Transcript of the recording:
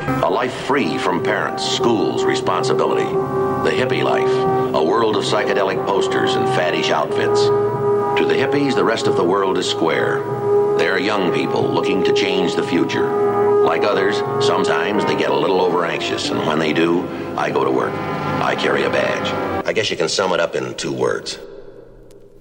A life free from parents, schools, responsibility. The hippie life, a world of psychedelic posters and faddish outfits. To the hippies, the rest of the world is square. They're young people looking to change the future. Like others, sometimes they get a little over-anxious, and when they do, I go to work. I carry a badge. I guess you can sum it up in 2 words.